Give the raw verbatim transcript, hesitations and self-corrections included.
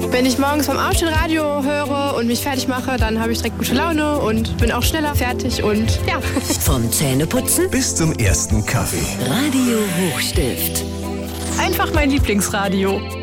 Wenn ich morgens beim Aufstehen Radio höre und mich fertig mache, dann habe ich direkt gute Laune und bin auch schneller fertig und ja. Vom Zähneputzen bis zum ersten Kaffee. Radio Hochstift. Einfach mein Lieblingsradio.